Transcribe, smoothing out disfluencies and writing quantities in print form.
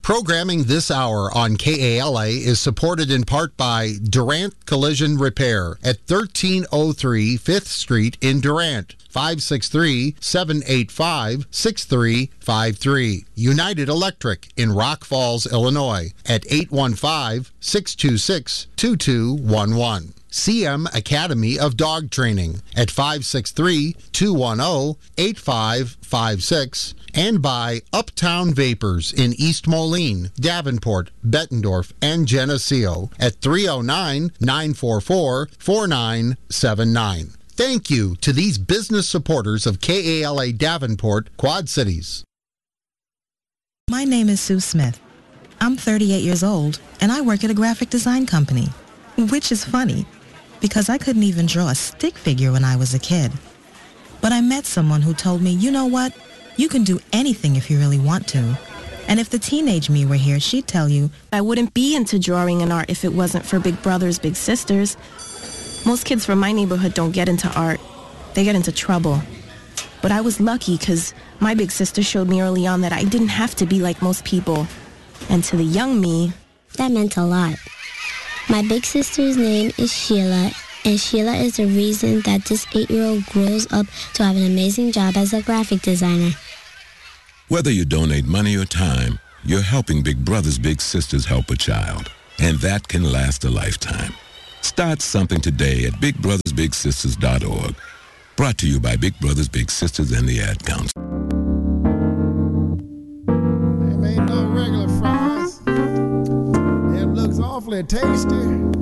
Programming this hour on KALA is supported in part by Durant Collision Repair at 1303 5th Street in Durant. 563-785-6353. United Electric in Rock Falls, Illinois at 815-626-2211. CM Academy of Dog Training at 563-210-8556 and by Uptown Vapors in East Moline, Davenport, Bettendorf, and Geneseo at 309-944-4979. Thank you to these business supporters of KALA Davenport, Quad Cities. My name is Sue Smith. I'm 38 years old, and I work at a graphic design company, which is funny, because I couldn't even draw a stick figure when I was a kid. But I met someone who told me, you know what? You can do anything if you really want to. And if the teenage me were here, she'd tell you, I wouldn't be into drawing and art if it wasn't for Big Brothers Big Sisters. Most kids from my neighborhood don't get into art. They get into trouble. But I was lucky because my big sister showed me early on that I didn't have to be like most people. And to the young me, that meant a lot. My big sister's name is Sheila, and Sheila is the reason that this 8-year-old grows up to have an amazing job as a graphic designer. Whether you donate money or time, you're helping Big Brothers Big Sisters help a child. And that can last a lifetime. Start something today at bigbrothersbigsisters.org. Brought to you by Big Brothers Big Sisters and the Ad Council. Them ain't no regular fries. Them looks awfully tasty.